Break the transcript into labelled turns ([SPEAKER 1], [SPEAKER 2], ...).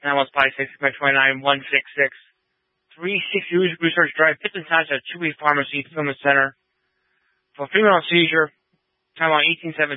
[SPEAKER 1] NMLS 5629 166 360 Research Drive, Pittman Township, 2-Way Pharmacy, Fulfillment Center. For female seizure, time on 1817.